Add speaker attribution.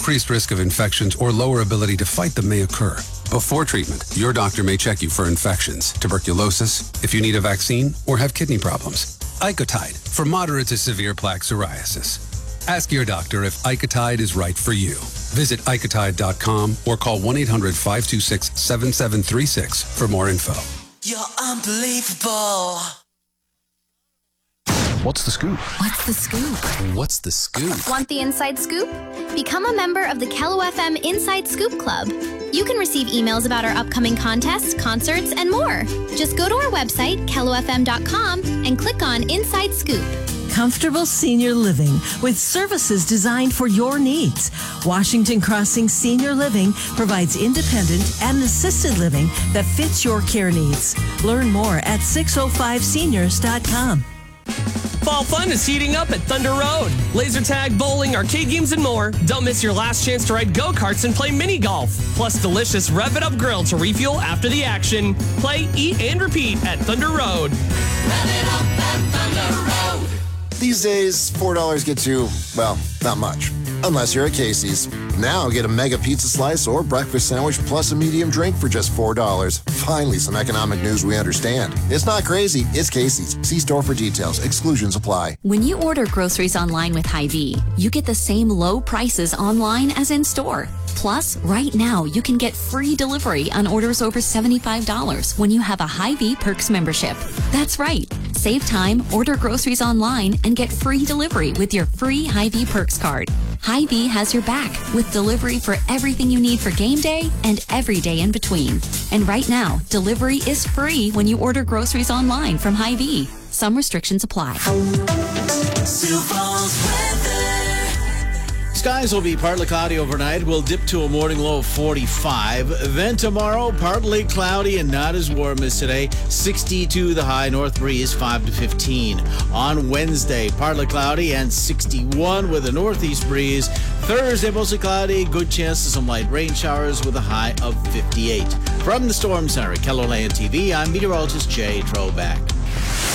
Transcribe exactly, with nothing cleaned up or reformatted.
Speaker 1: increased risk of infections or lower ability to fight them may occur. Before treatment, your doctor may check you for infections, tuberculosis, if you need a vaccine, or have kidney problems. Icotide for moderate to severe plaque psoriasis. Ask your doctor if Icotide is right for you. Visit icotide dot com or call one eight hundred five two six seven seven three six for more info.
Speaker 2: You're unbelievable.
Speaker 3: What's the scoop?
Speaker 4: What's the scoop?
Speaker 3: What's the scoop?
Speaker 4: Want the inside scoop? Become a member of the Kello F M Inside Scoop Club. You can receive emails about our upcoming contests, concerts, and more. Just go to our website, kello f m dot com, and click on Inside Scoop.
Speaker 5: Comfortable senior living with services designed for your needs. Washington Crossing Senior Living provides independent and assisted living that fits your care needs. Learn more at six oh five seniors dot com.
Speaker 6: Fall fun is heating up at Thunder Road. Laser tag, bowling, arcade games, and more. Don't miss your last chance to ride go-karts and play mini golf. Plus delicious Rev It Up grill to refuel after the action. Play, eat, and repeat at Thunder Road.
Speaker 2: Rev it up at Thunder Road.
Speaker 7: These days, four dollars gets you, well, not much. Unless you're at Casey's. Now get a mega pizza slice or breakfast sandwich plus a medium drink for just four dollars. Finally, some economic news we understand. It's not crazy. It's Casey's. See store for details. Exclusions apply.
Speaker 8: When you order groceries online with Hy-Vee, you get the same low prices online as in store. Plus, right now, you can get free delivery on orders over seventy-five dollars when you have a Hy-Vee Perks membership. That's right. Save time, order groceries online, and get free delivery with your free Hy-Vee Perks card. Hy-Vee has your back with delivery for everything you need for game day and every day in between. And right now, delivery is free when you order groceries online from Hy-Vee. Some restrictions apply.
Speaker 2: Sioux Falls weather.
Speaker 9: Skies will be partly cloudy overnight. We'll dip to a morning low of forty-five. Then tomorrow, partly cloudy and not as warm as today. sixty-two the high, north breeze five to fifteen. On Wednesday, partly cloudy and sixty-one with a northeast breeze. Thursday, mostly cloudy, good chance of some light rain showers with a high of fifty-eight. From the Storm Center at Keller Land T V, I'm meteorologist Jay Troback.